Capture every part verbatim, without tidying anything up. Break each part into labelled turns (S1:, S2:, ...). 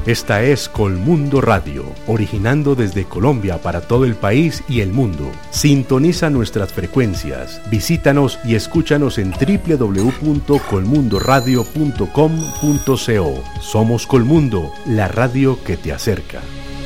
S1: Esta es Colmundo Radio, originando desde Colombia para todo el país y el mundo. Sintoniza nuestras frecuencias, visítanos y escúchanos en doble u doble u doble u punto colmundo radio punto com punto co. Somos Colmundo, la radio que te acerca.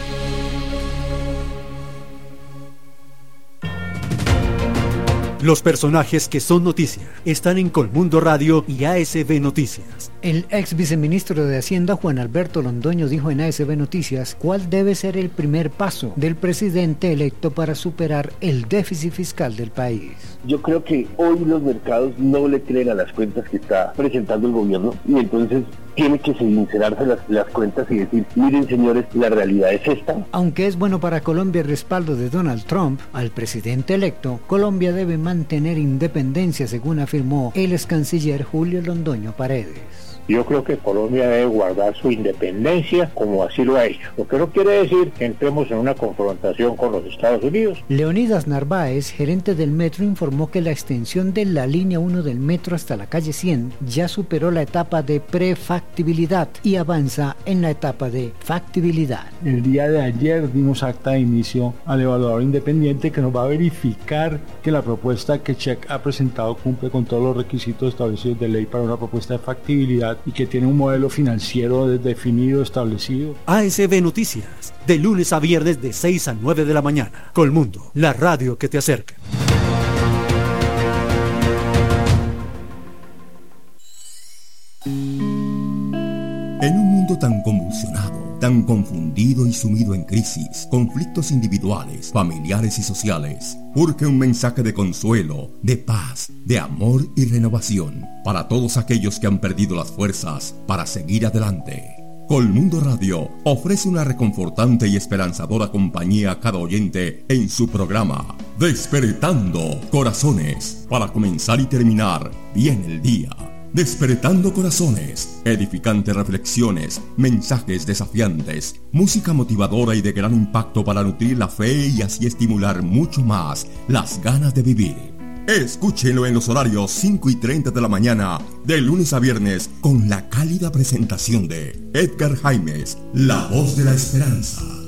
S2: Los personajes que son noticia están en Colmundo Radio y A S B Noticias.
S3: El ex viceministro de Hacienda, Juan Alberto Londoño, dijo en A S B Noticias cuál debe ser el primer paso del presidente electo para superar el déficit fiscal del país.
S4: Yo creo que hoy los mercados no le creen a las cuentas que está presentando el gobierno y entonces tiene que sincerarse las, las cuentas y decir, miren señores, la realidad es esta.
S3: Aunque es bueno para Colombia el respaldo de Donald Trump al presidente electo, Colombia debe mantener independencia, según afirmó el ex canciller Julio Londoño Paredes.
S5: Yo creo que Colombia debe guardar su independencia como así lo ha hecho, lo que no quiere decir que entremos en una confrontación con los Estados Unidos.
S3: Leonidas Narváez, gerente del metro, informó que la extensión de la línea uno del metro hasta la calle cien ya superó la etapa de prefactibilidad y avanza en la etapa de factibilidad.
S6: El día de ayer dimos acta de inicio al evaluador independiente que nos va a verificar que la propuesta que Check ha presentado cumple con todos los requisitos establecidos de ley para una propuesta de factibilidad y que tiene un modelo financiero definido, establecido.
S2: A S B Noticias, de lunes a viernes de seis a nueve de la mañana. Colmundo, la radio que te acerca.
S7: En un mundo tan convulsionado, tan confundido y sumido en crisis, conflictos individuales, familiares y sociales, urge un mensaje de consuelo, de paz, de amor y renovación para todos aquellos que han perdido las fuerzas para seguir adelante. Colmundo Radio ofrece una reconfortante y esperanzadora compañía a cada oyente en su programa Despertando Corazones, para comenzar y terminar bien el día. Despertando Corazones, edificantes reflexiones, mensajes desafiantes, música motivadora y de gran impacto para nutrir la fe y así estimular mucho más las ganas de vivir. Escúchenlo en los horarios cinco y treinta de la mañana, de lunes a viernes, con la cálida presentación de Edgar Jaimes, la voz de la esperanza.